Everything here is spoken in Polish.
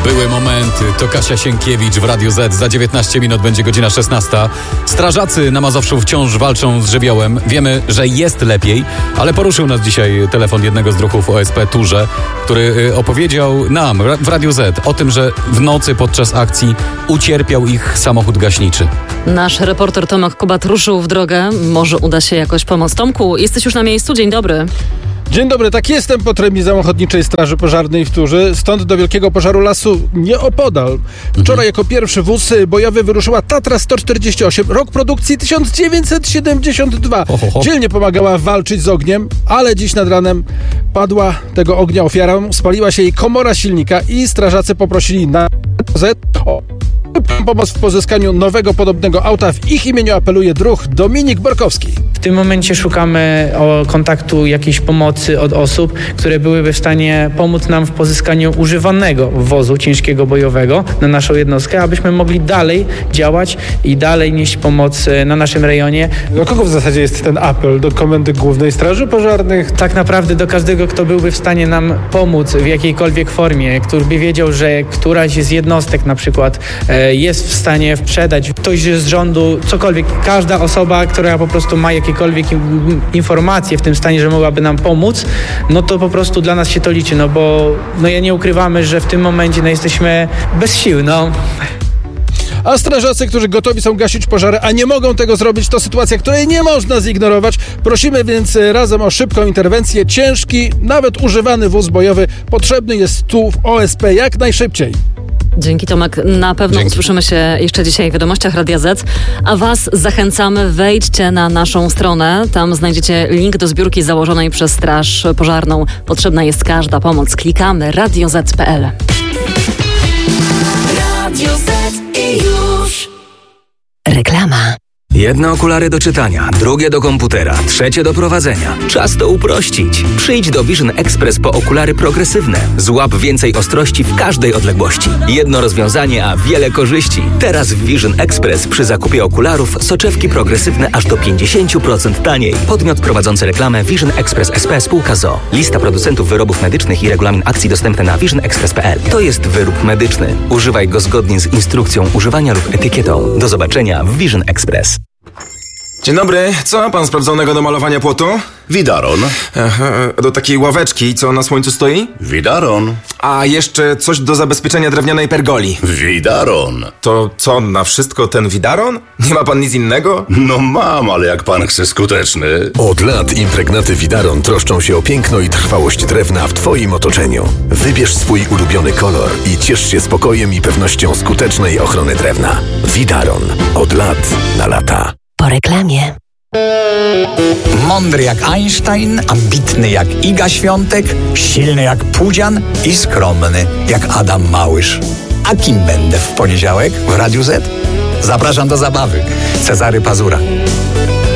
Były momenty. To Kasia Sienkiewicz w Radiu Z. Za 19 minut będzie godzina 16. Strażacy na Mazowszu wciąż walczą z żywiołem. Wiemy, że jest lepiej, ale poruszył nas dzisiaj telefon jednego z druhów OSP Turze, który opowiedział nam w Radiu Z o tym, że w nocy podczas akcji ucierpiał ich samochód gaśniczy. Nasz reporter Tomek Kubat ruszył w drogę. Może uda się jakoś pomóc. Tomku, jesteś już na miejscu. Dzień dobry. Dzień dobry, tak jestem pod remizą Ochotniczej Straży Pożarnej w Turzy, stąd do wielkiego pożaru lasu nieopodal. Wczoraj jako pierwszy wóz bojowy wyruszyła Tatra 148, rok produkcji 1972. Dzielnie pomagała walczyć z ogniem, ale dziś nad ranem padła tego ognia ofiarą, spaliła się jej komora silnika i strażacy poprosili na Z o pomoc w pozyskaniu nowego podobnego auta. W ich imieniu apeluje druh Dominik Borkowski. W tym momencie szukamy kontaktu jakiejś pomocy od osób, które byłyby w stanie pomóc nam w pozyskaniu używanego wozu ciężkiego bojowego na naszą jednostkę, abyśmy mogli dalej działać i dalej nieść pomoc na naszym rejonie. Do kogo w zasadzie jest ten apel? Do Komendy Głównej Straży Pożarnych? Tak naprawdę do każdego, kto byłby w stanie nam pomóc w jakiejkolwiek formie, który by wiedział, że któraś z jednostek na przykład jest w stanie sprzedać ktoś z rządu, cokolwiek. Każda osoba, która po prostu ma jakiekolwiek informacje w tym stanie, że mogłaby nam pomóc, no to po prostu dla nas się to liczy, no bo ja nie ukrywamy, że w tym momencie jesteśmy bez sił, A strażacy, którzy gotowi są gasić pożary, a nie mogą tego zrobić, to sytuacja, której nie można zignorować. Prosimy więc razem o szybką interwencję. Ciężki, nawet używany wóz bojowy potrzebny jest tu w OSP jak najszybciej. Dzięki, Tomek. Na pewno usłyszymy się jeszcze dzisiaj w wiadomościach Radia Z, a Was zachęcamy, wejdźcie na naszą stronę. Tam znajdziecie link do zbiórki założonej przez Straż Pożarną. Potrzebna jest każda pomoc. Klikamy radioz.pl. Radio Z i już. Reklama. Jedne okulary do czytania, drugie do komputera, trzecie do prowadzenia. Czas to uprościć. Przyjdź do Vision Express po okulary progresywne. Złap więcej ostrości w każdej odległości. Jedno rozwiązanie, a wiele korzyści. Teraz w Vision Express przy zakupie okularów soczewki progresywne aż do 50% taniej. Podmiot prowadzący reklamę Vision Express SP spółka ZOO. Lista producentów wyrobów medycznych i regulamin akcji dostępne na visionexpress.pl. To jest wyrób medyczny. Używaj go zgodnie z instrukcją używania lub etykietą. Do zobaczenia w Vision Express. Dzień dobry, co ma pan sprawdzonego do malowania płotu? Widaron. Do takiej ławeczki, co na słońcu stoi? Widaron. A jeszcze coś do zabezpieczenia drewnianej pergoli. Widaron. To co, na wszystko ten widaron? Nie ma pan nic innego? No mam, ale jak pan chce skuteczny. Od lat impregnaty Widaron troszczą się o piękno i trwałość drewna w Twoim otoczeniu. Wybierz swój ulubiony kolor i ciesz się spokojem i pewnością skutecznej ochrony drewna. Widaron. Od lat na lata. Po reklamie. Mądry jak Einstein, ambitny jak Iga Świątek, silny jak Pudzian i skromny jak Adam Małysz. A kim będę w poniedziałek w Radiu Z? Zapraszam do zabawy. Cezary Pazura.